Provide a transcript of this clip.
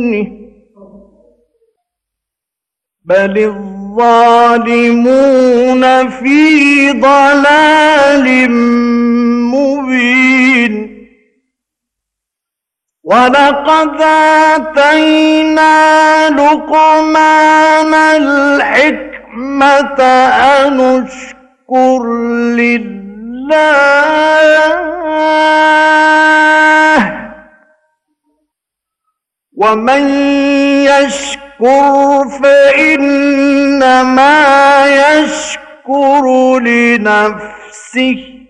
بل الظالمون في ضلال مبين ولقد آتينا لقمان الحكمة أن اشكر لله ومن يشكر فإنما يشكر لنفسه